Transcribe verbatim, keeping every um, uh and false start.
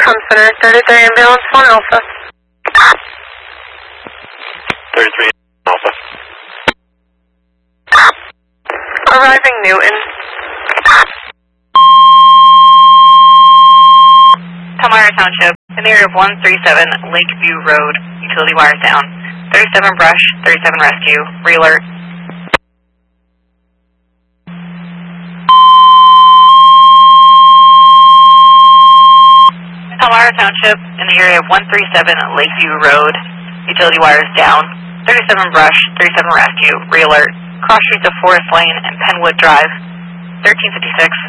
Com Center, thirty-three ambulance, one Alpha. thirty-three Alpha. Arriving Newton. Palmyra Township, in the area of one thirty-seven Lakeview Road, utility wires down. thirty-seven brush, thirty-seven rescue, re-alert. Palmyra Township, in the area of one thirty-seven Lakeview Road, utility wires down. thirty-seven brush, thirty-seven rescue, re-alert. Cross streets of Forest Lane and Penwood Drive. thirteen fifty-six.